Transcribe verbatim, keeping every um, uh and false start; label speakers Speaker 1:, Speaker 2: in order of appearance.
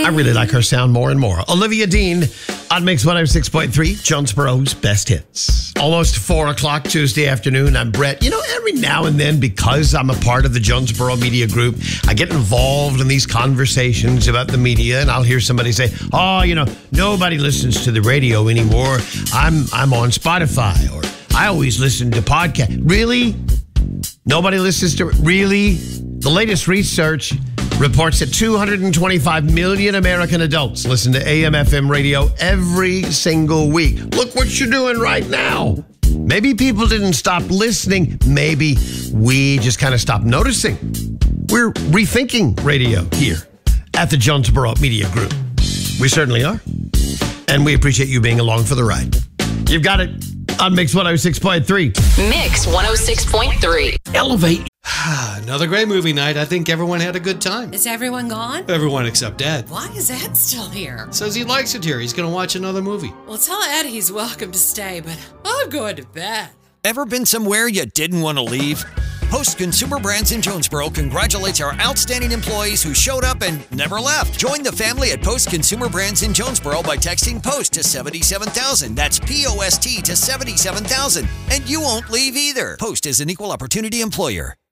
Speaker 1: I really like her sound more and more. Olivia Dean on Mix one oh six point three, Jonesboro's best hits. Almost four o'clock Tuesday afternoon. I'm Brett. You know, every now and then, because I'm a part of the Jonesboro Media Group, I get involved in these conversations about the media, and I'll hear somebody say, oh, you know, nobody listens to the radio anymore. I'm I'm on Spotify, or I always listen to podcasts. Really? Nobody listens to it? Really? The latest research reports that two hundred twenty-five million American adults listen to A M F M radio every single week. Look what you're doing right now. Maybe people didn't stop listening. Maybe we just kind of stopped noticing. We're rethinking radio here at the Jonesboro Media Group. We certainly are. And we appreciate you being along for the ride. You've got it on Mix one oh six point three.
Speaker 2: Mix one oh six point three.
Speaker 1: Elevate.
Speaker 3: Another great movie night. I think everyone had a good time.
Speaker 4: Is everyone gone?
Speaker 3: Everyone except Dad.
Speaker 4: Why is Ed still here?
Speaker 3: Says he likes it here. He's going to watch another movie.
Speaker 4: Well, tell Ed he's welcome to stay, but I'm going to bed.
Speaker 5: Ever been somewhere you didn't want to leave? Post Consumer Brands in Jonesboro congratulates our outstanding employees who showed up and never left. Join the family at Post Consumer Brands in Jonesboro by texting POST to seventy-seven thousand. That's P O S T to seventy-seven thousand. And you won't leave either. Post is an equal opportunity employer.